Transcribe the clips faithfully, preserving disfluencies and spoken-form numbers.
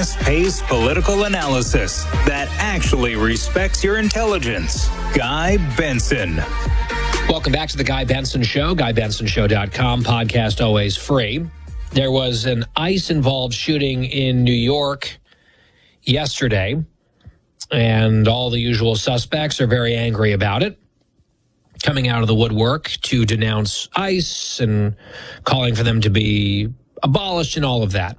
fast-paced political analysis that actually respects your intelligence. Guy Benson. Welcome back to the Guy Benson Show, guy benson show dot com, podcast always free. There was an ICE-involved shooting in New York yesterday, and all the usual suspects are very angry about it, coming out of the woodwork to denounce ICE and calling for them to be abolished and all of that.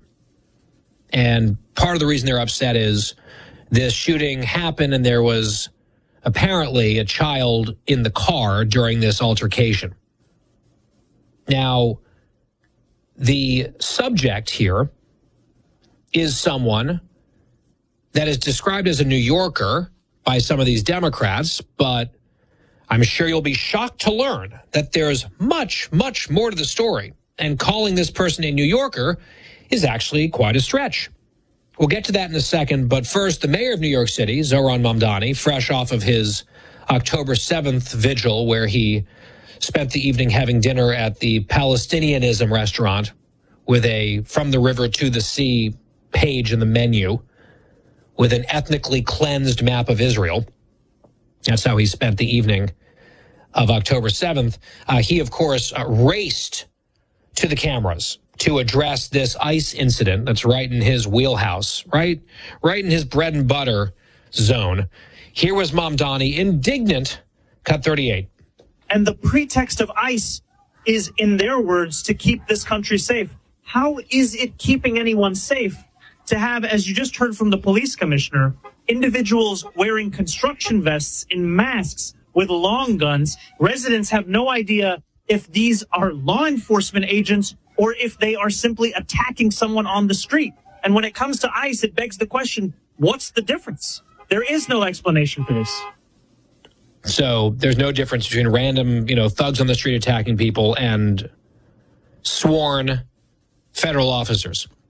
And part of the reason they're upset is this shooting happened and there was apparently a child in the car during this altercation. Now, the subject here is someone that is described as a New Yorker by some of these Democrats, but I'm sure you'll be shocked to learn that there's much, much more to the story, and calling this person a New Yorker is actually quite a stretch. We'll get to that in a second, but first, the mayor of New York City, Zohran Mamdani, fresh off of his October seventh vigil, where he spent the evening having dinner at the Palestinianism restaurant with a From the River to the Sea page in the menu with an ethnically cleansed map of Israel. That's how he spent the evening of October seventh. Uh, he, of course, uh, raced to the cameras to address this ICE incident that's right in his wheelhouse, right, right in his bread and butter zone. Here was Mamdani, indignant, cut thirty-eight. And the pretext of ICE is, in their words, to keep this country safe. How is it keeping anyone safe to have, as you just heard from the police commissioner, individuals wearing construction vests in masks with long guns? Residents have no idea if these are law enforcement agents or if they are simply attacking someone on the street. And when it comes to ICE, it begs the question, what's the difference? There is no explanation for this. So there's no difference between random, you know, thugs on the street attacking people and sworn federal officers.